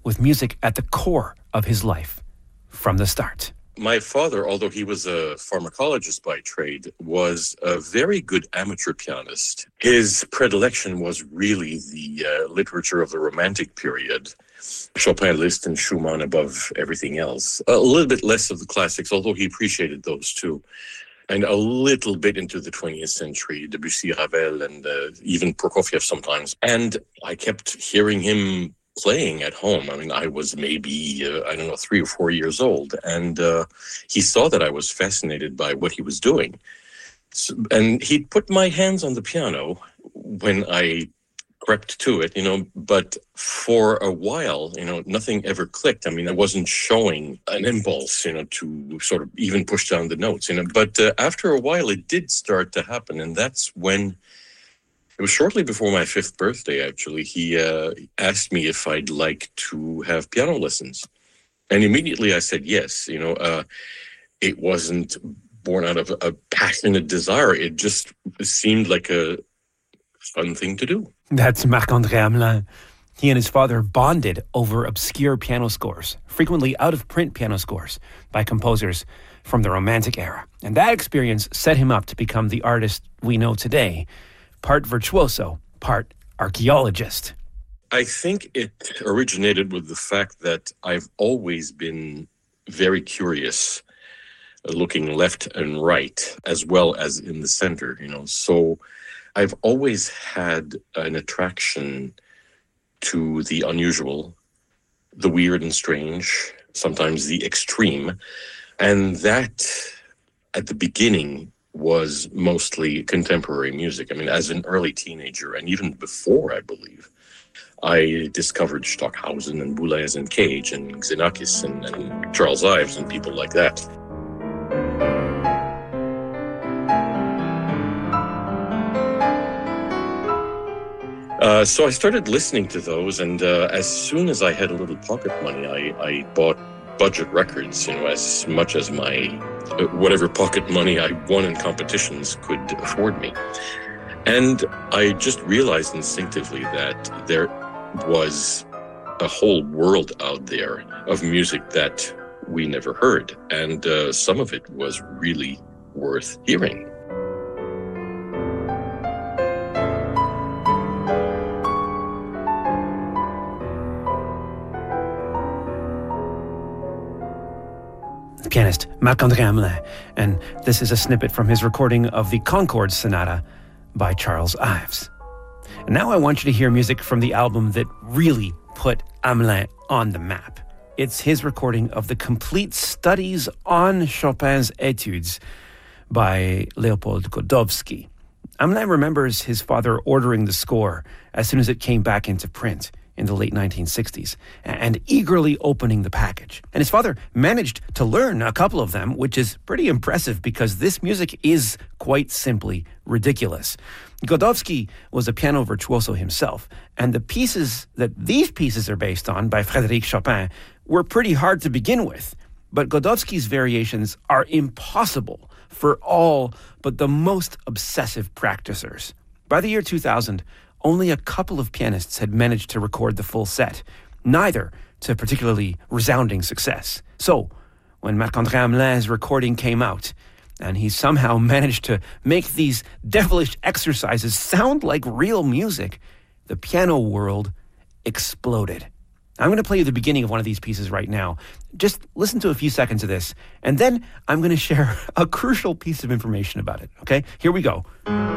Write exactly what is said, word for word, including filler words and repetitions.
with music at the core of his life from the start. My father, although he was a pharmacologist by trade, was a very good amateur pianist. His predilection was really the uh, literature of the Romantic period. Chopin, Liszt, and Schumann above everything else. A little bit less of the classics, although he appreciated those too. And a little bit into the twentieth century, Debussy, Ravel, and uh, even Prokofiev sometimes. And I kept hearing him playing at home. I mean, I was maybe, uh, I don't know, three or four years old. And uh, he saw that I was fascinated by what he was doing. So, and he'd put my hands on the piano when I crept to it, you know, but for a while, you know, nothing ever clicked. I mean, I wasn't showing an impulse, you know, to sort of even push down the notes, you know, but uh, after a while it did start to happen. And that's when, it was shortly before my fifth birthday, actually, he uh, asked me if I'd like to have piano lessons. And immediately I said yes. You know, uh, it wasn't born out of a passionate desire. It just seemed like a fun thing to do. That's Marc-André Hamelin. He and his father bonded over obscure piano scores, frequently out-of-print piano scores by composers from the Romantic era. And that experience set him up to become the artist we know today, part virtuoso, part archaeologist. I think it originated with the fact that I've always been very curious, uh, looking left and right, as well as in the center, you know. So I've always had an attraction to the unusual, the weird and strange, sometimes the extreme. And that, at the beginning, was mostly contemporary music. I mean, as an early teenager, and even before, I believe, I discovered Stockhausen and Boulez and Cage and Xenakis and, and Charles Ives and people like that. Uh, so I started listening to those, and uh, as soon as I had a little pocket money, I, I bought budget records, you know, as much as my uh, whatever pocket money I won in competitions could afford me. And I just realized instinctively that there was a whole world out there of music that we never heard, and uh, some of it was really worth hearing. Pianist Marc-André Hamelin, and this is a snippet from his recording of the Concord Sonata by Charles Ives. And now I want you to hear music from the album that really put Hamelin on the map. It's his recording of the complete studies on Chopin's Etudes by Leopold Godowsky. Hamelin remembers his father ordering the score as soon as it came back into print in the late nineteen sixties, and eagerly opening the package. And his father managed to learn a couple of them, which is pretty impressive because this music is quite simply ridiculous. Godowsky was a piano virtuoso himself, and the pieces that these pieces are based on by Frédéric Chopin were pretty hard to begin with. But Godowsky's variations are impossible for all but the most obsessive practicers. By the year two thousand, only a couple of pianists had managed to record the full set, neither to particularly resounding success. So, when Marc-André Hamelin's recording came out, and he somehow managed to make these devilish exercises sound like real music, the piano world exploded. I'm going to play you the beginning of one of these pieces right now. Just listen to a few seconds of this, and then I'm going to share a crucial piece of information about it, okay? Here we go.